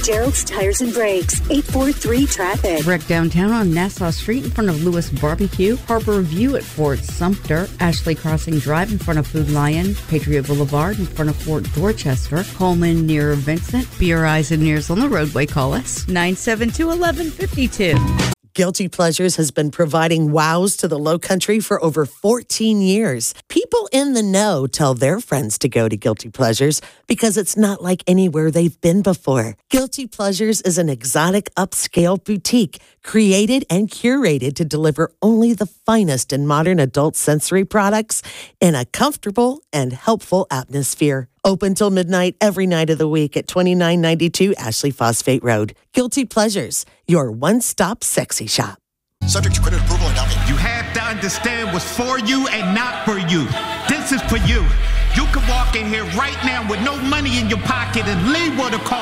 Gerald's Tires and Brakes, 843-TRAFFIC. Wreck downtown on Nassau Street in front of Lewis Barbecue, Harbor View at Fort Sumter, Ashley Crossing Drive in front of Food Lion, Patriot Boulevard in front of Fort Dorchester, Coleman near Vincent, Beer Eyes and Nears on the roadway. Call us 972-1152. Guilty Pleasures has been providing wows to the Lowcountry for over 14 years. People in the know tell their friends to go to Guilty Pleasures because it's not like anywhere they've been before. Guilty Pleasures is an exotic upscale boutique created and curated to deliver only the finest in modern adult sensory products in a comfortable and helpful atmosphere. Open till midnight every night of the week at 2992 Ashley Phosphate Road. Guilty Pleasures, your one-stop sexy shop. Subject to credit approval and down payment. You have to understand what's for you and not for you. This is for you. You can walk in here right now with no money in your pocket and leave with a car.